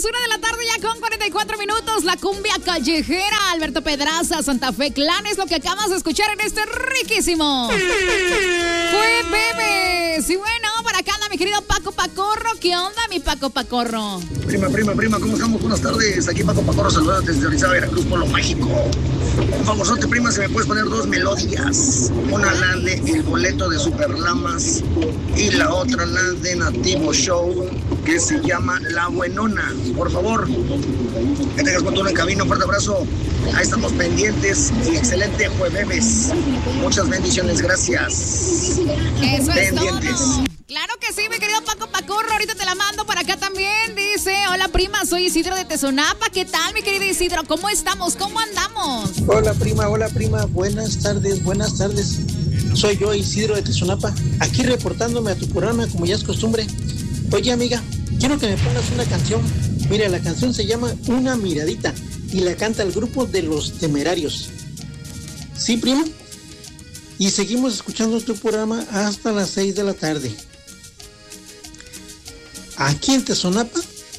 1 de la tarde ya con 44 minutos. La cumbia callejera, Alberto Pedraza, Santa Fe Clan, es lo que acabas de escuchar en este riquísimo Jueves. Y bueno, para acá anda mi querido Paco Pacorro. ¿Qué onda, mi Paco Pacorro? Prima, ¿cómo estamos? Buenas tardes. Aquí Paco Pacorro saludando desde Orizaba, Veracruz, por lo mágico. Un favorzote, prima, si me puedes poner dos melodías. Una la de El Boleto de Superlamas y la otra la de Nativo Show, que se llama La Buenona. Por favor, que tengas con todo en cabina. Un fuerte abrazo. Ahí estamos pendientes y excelente jueves. Muchas bendiciones, gracias. Eso pendientes. Es todo. Claro que sí, mi querido Paco Pacorro, ahorita te la mando para acá también. Dice, hola prima, soy Isidro de Tezonapa. ¿Qué tal, mi querido Isidro? ¿Cómo estamos? ¿Cómo andamos? Hola prima, buenas tardes. Soy yo, Isidro de Tezonapa, aquí reportándome a tu programa como ya es costumbre. Oye amiga, quiero que me pongas una canción. Mira, la canción se llama Una Miradita y la canta el grupo de Los Temerarios. ¿Sí, prima? Y seguimos escuchando tu programa hasta las 6 de la tarde. Aquí en Tezonapa,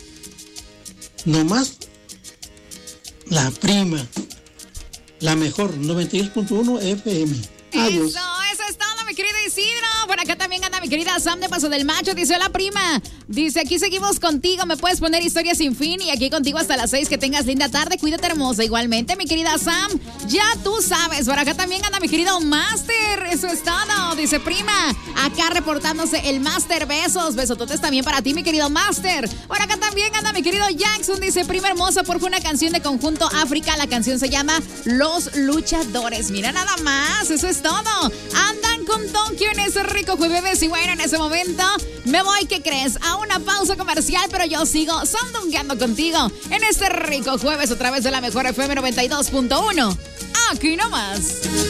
nomás la prima, la mejor, 92.1 FM. Adiós. Eso es todo, mi querido Isidro. Por acá también anda mi querida Sam de Paso del Macho. Dice, hola prima. Dice, aquí seguimos contigo. Me puedes poner Historia Sin Fin y aquí contigo hasta las 6. Que tengas linda tarde. Cuídate, hermosa. Igualmente, mi querida Sam. Ya tú sabes. Por acá también anda mi querido Master. Eso es todo. Dice, prima. Acá reportándose el Master. Besos. Besototes también para ti, mi querido Master. Por acá también anda mi querido Jackson. Dice, prima hermosa, por una canción de Conjunto África. La canción se llama Los Luchadores. Mira nada más. Eso es todo. Andan con Tokio en ese rico jueves. Y bueno, en ese momento me voy, ¿qué crees? A una pausa comercial, pero yo sigo sandungueando contigo en este rico jueves a través de la mejor FM 92.1. Aquí nomás.